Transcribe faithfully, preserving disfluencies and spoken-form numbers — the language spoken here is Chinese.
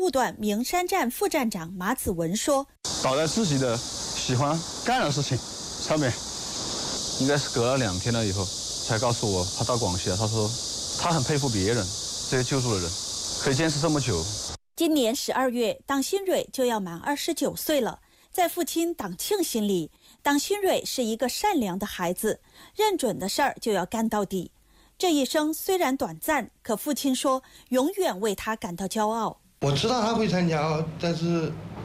路段名山站副站长马子文说：“ 倒在自己的喜欢干的事情上面，应该是隔了两天了以后才告诉我他到广西了。他说他很佩服别人，这些救助的人可以坚持这么久。” 今年十二月，党新蕊就要满二十九岁了。在父亲党庆心里，党新蕊是一个善良的孩子，认准的事儿就要干到底。这一生虽然短暂，可父亲说永远为他感到骄傲。 我知道他会参加，但是